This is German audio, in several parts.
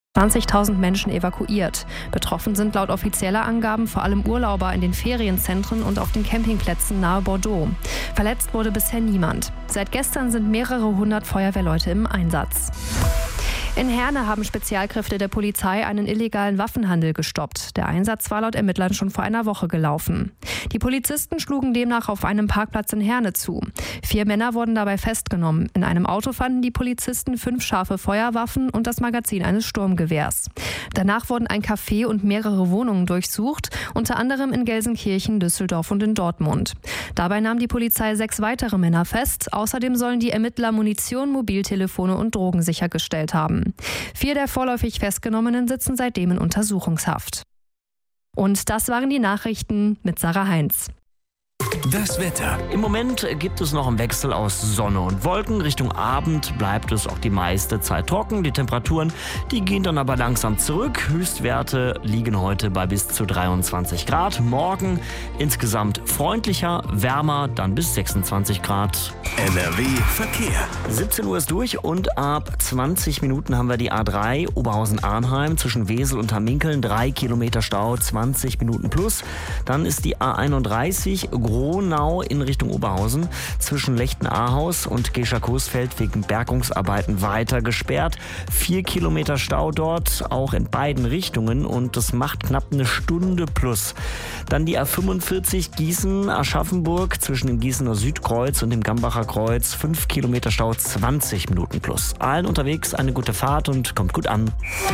20.000 Menschen evakuiert. Betroffen sind laut offizieller Angaben vor allem Urlauber in den Ferienzentren und auf den Campingplätzen nahe Bordeaux. Verletzt wurde bisher niemand. Seit gestern sind mehrere hundert Feuerwehrleute im Einsatz. In Herne haben Spezialkräfte der Polizei einen illegalen Waffenhandel gestoppt. Der Einsatz war laut Ermittlern schon vor einer Woche gelaufen. Die Polizisten schlugen demnach auf einem Parkplatz in Herne zu. 4 Männer wurden dabei festgenommen. In einem Auto fanden die Polizisten 5 scharfe Feuerwaffen und das Magazin eines Sturmgewehrs. Danach wurden ein Café und mehrere Wohnungen durchsucht, unter anderem in Gelsenkirchen, Düsseldorf und in Dortmund. Dabei nahm die Polizei 6 weitere Männer fest. Außerdem sollen die Ermittler Munition, Mobiltelefone und Drogen sichergestellt haben. 4 der vorläufig Festgenommenen sitzen seitdem in Untersuchungshaft. Und das waren die Nachrichten mit Sarah Heinz. Das Wetter. Im Moment gibt es noch einen Wechsel aus Sonne und Wolken. Richtung Abend bleibt es auch die meiste Zeit trocken. Die Temperaturen, die gehen dann aber langsam zurück. Höchstwerte liegen heute bei bis zu 23 Grad. Morgen insgesamt freundlicher, wärmer, dann bis 26 Grad. NRW Verkehr. 17 Uhr ist durch und ab 20 Minuten haben wir die A3 Oberhausen-Arnheim zwischen Wesel und Hamminkeln. 3 Kilometer Stau, 20 Minuten plus. Dann ist die A31 Gronau in Richtung Oberhausen zwischen Lechten-Ahaus und Gescher-Coesfeld wegen Bergungsarbeiten weiter gesperrt. 4 Kilometer Stau dort, auch in beiden Richtungen, und das macht knapp eine Stunde plus. Dann die A45 Gießen-Aschaffenburg zwischen dem Gießener Südkreuz und dem Gambacher Kreuz. 5 Kilometer Stau, 20 Minuten plus. Allen unterwegs eine gute Fahrt und kommt gut an.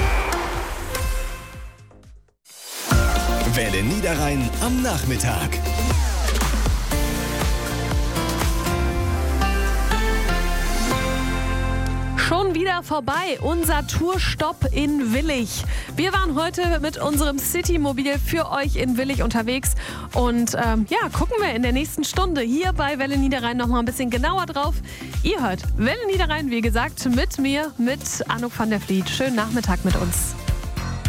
Welle Niederrhein am Nachmittag. Schon wieder vorbei, unser Tourstopp in Willich. Wir waren heute mit unserem Citymobil für euch in Willich unterwegs und gucken wir in der nächsten Stunde hier bei Welle Niederrhein noch mal ein bisschen genauer drauf. Ihr hört Welle Niederrhein, wie gesagt, mit mir, mit Anouk van der Vliet. Schönen Nachmittag mit uns.